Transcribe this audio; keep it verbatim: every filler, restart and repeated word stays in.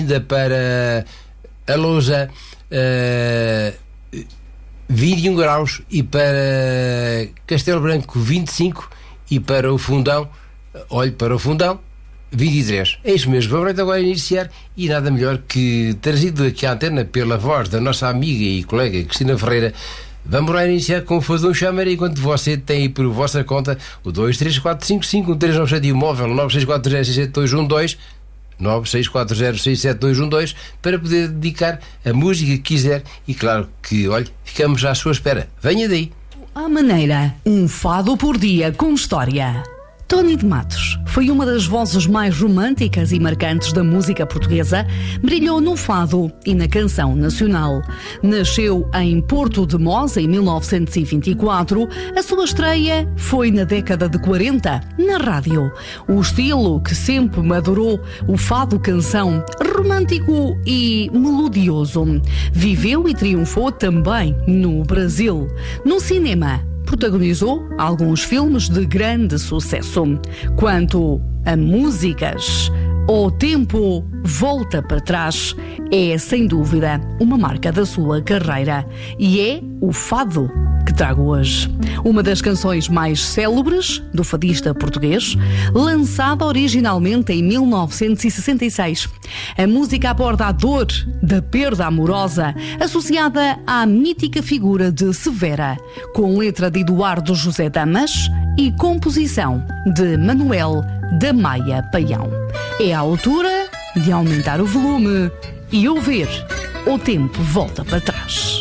ainda para a Lousa uh, vinte e um graus, e para Castelo Branco vinte e cinco, e para o Fundão, olhe para o Fundão, vinte e três. É isso mesmo. Vamos agora iniciar, e nada melhor que trazido aqui à antena pela voz da nossa amiga e colega Cristina Ferreira. Vamos lá iniciar com o Fazão Chamar, enquanto você tem aí por vossa conta o dois três quatro cinco cinco um três nove sete e o móvel nove seis quatro zero seis sete dois um dois, nove seis quatro zero seis sete dois um dois, para poder dedicar a música que quiser. E claro que, olha, ficamos à sua espera. Venha daí. À maneira, um fado por dia com história. Tony de Matos foi uma das vozes mais românticas e marcantes da música portuguesa. Brilhou no fado e na canção nacional. Nasceu em Porto de Mós em mil novecentos e vinte e quatro. A sua estreia foi na década de quarenta, na rádio. O estilo que sempre madurou, o fado canção, romântico e melodioso. Viveu e triunfou também no Brasil. No cinema, protagonizou alguns filmes de grande sucesso. Quanto a músicas, O Tempo Volta para Trás é, sem dúvida, uma marca da sua carreira, e é o fado que trago hoje. Uma das canções mais célebres do fadista português, lançada originalmente em mil novecentos e sessenta e seis. A música aborda a dor da perda amorosa associada à mítica figura de Severa, com letra de Eduardo José Damas e composição de Manuel da Maia Paião. É a altura de aumentar o volume e ouvir O Tempo Volta para Trás.